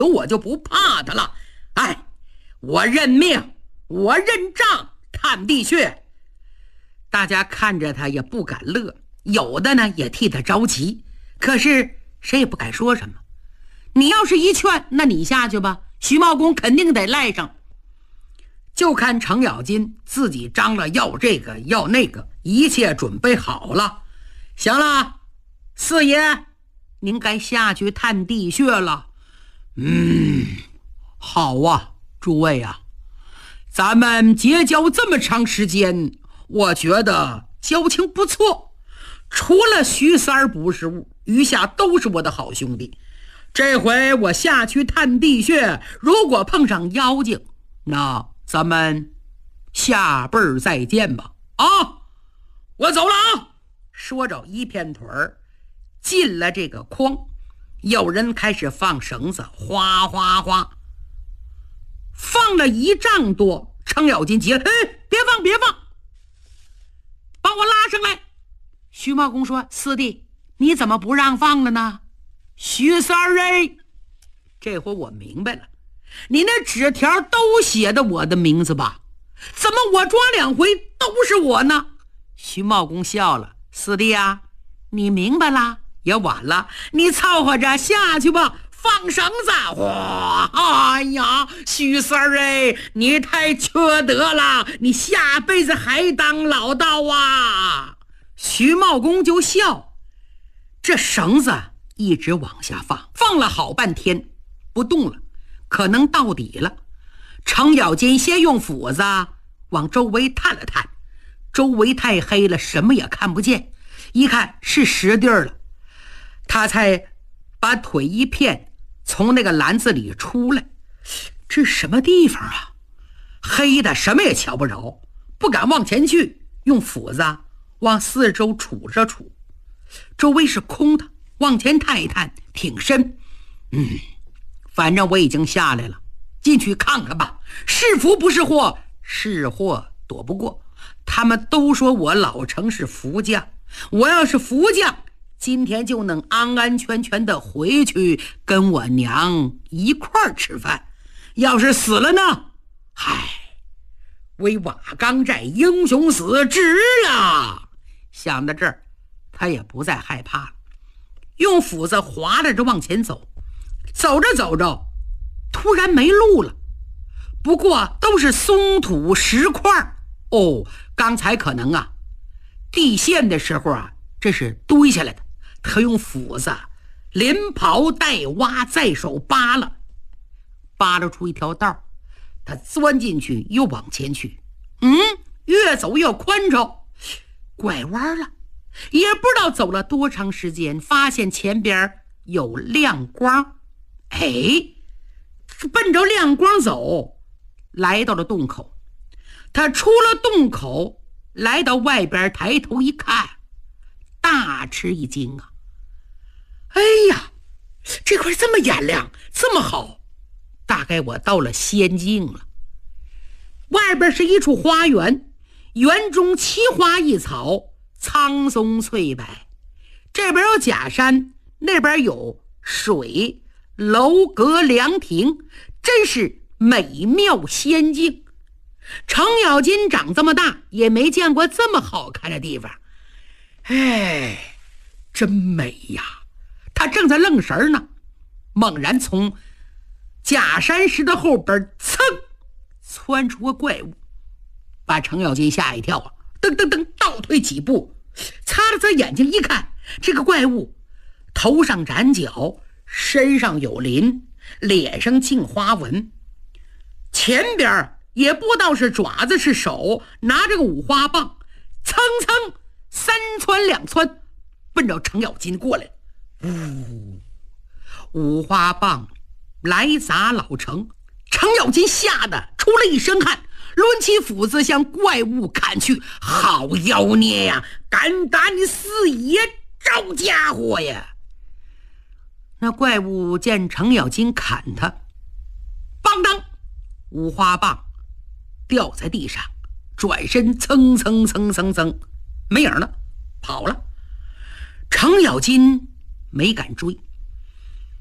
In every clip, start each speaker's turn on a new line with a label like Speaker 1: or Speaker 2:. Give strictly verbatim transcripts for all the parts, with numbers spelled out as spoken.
Speaker 1: 我就不怕他了。哎，我认命，我认账，探地穴。大家看着他也不敢乐，有的呢也替他着急，可是谁也不敢说什么。你要是一劝，那你下去吧，徐茂公肯定得赖上。就看程咬金自己张了要这个要那个，一切准备好了。行了，四爷，您该下去探地穴了。嗯，好啊，诸位啊，咱们结交这么长时间，我觉得交情不错，除了徐三儿不是物，余下都是我的好兄弟。这回我下去探地穴，如果碰上妖精，那咱们下辈儿再见吧。啊，我走了啊！说着一片腿儿进了这个筐，有人开始放绳子，哗哗哗，放了一丈多。程咬金急了，哎，别放别放，把我拉上来。徐茂公说，四弟，你怎么不让放了呢？徐三儿哎，这回我明白了，你那纸条都写的我的名字吧？怎么我抓两回都是我呢？徐茂公笑了，四弟啊，你明白了也晚了，你凑合着下去吧，放绳子。哇，哎呀，徐三儿哎，你太缺德了，你下辈子还当老道啊！徐茂公就笑，这绳子一直往下放，放了好半天不动了，可能到底了。程咬金先用斧子往周围探了探，周围太黑了，什么也看不见，一看是实地了，他才把腿一片从那个篮子里出来。这什么地方啊？黑的什么也瞧不着，不敢往前去，用斧子往四周杵着杵，周围是空的，往前探一探，挺深。嗯，反正我已经下来了，进去看看吧，是福不是祸，是祸躲不过。他们都说我老程是福将，我要是福将，今天就能安安全全的回去跟我娘一块儿吃饭。要是死了呢，嗨，为瓦岗寨英雄死值了。想到这儿，他也不再害怕了，用斧子划拉着往前走。走着走着，突然没路了，不过都是松土石块。哦，刚才可能啊地陷的时候啊，这是堆下来的。他用斧子连刨带挖，在手扒拉，扒拉出一条道，他钻进去又往前去。嗯，越走越宽敞，拐弯了，也不知道走了多长时间，发现前边有亮光。哎，奔着亮光走，来到了洞口。他出了洞口，来到外边，抬头一看，大吃一惊啊！哎呀，这块这么眼亮，这么好，大概我到了仙境了。外边是一处花园，园中奇花异草，苍松翠柏，这边有假山，那边有水，楼阁凉亭，真是美妙仙境。程咬金长这么大也没见过这么好看的地方，哎，真美呀！他正在愣神呢，猛然从假山石的后边噌窜出个怪物，把程咬金吓一跳啊！噔噔噔倒退几步，擦了擦眼睛一看，这个怪物头上展角，身上有鳞，脸上镜花纹，前边也不知道是爪子是手，拿着个五花棒，蹭蹭三窜两窜，奔着程咬金过来。呜，五花棒来砸老程，程咬金吓得出了一身汗，抡起斧子向怪物砍去。好妖孽呀，敢打你四爷招家伙呀！那怪物见程咬金砍他，邦当，五花棒掉在地上，转身蹭蹭蹭蹭蹭没影了，跑了。程咬金没敢追，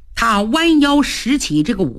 Speaker 1: 他弯腰拾起这个